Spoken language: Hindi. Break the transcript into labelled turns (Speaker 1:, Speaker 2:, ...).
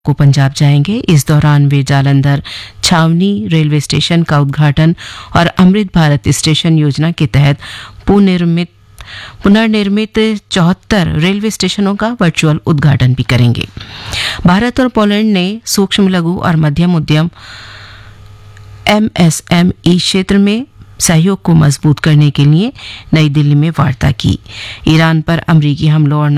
Speaker 1: को पंजाब जाएंगे। इस दौरान वे जालंधर छावनी रेलवे स्टेशन का उद्घाटन और अमृत भारत स्टेशन योजना के तहत पुनर्निर्मित 74 रेलवे स्टेशनों का वर्चुअल उद्घाटन भी करेंगे। भारत और पोलैंड ने सूक्ष्म लघु और मध्यम उद्यम MSME क्षेत्र में सहयोग को मजबूत करने के लिए नई दिल्ली में वार्ता की। ईरान पर अमरीकी हमलों और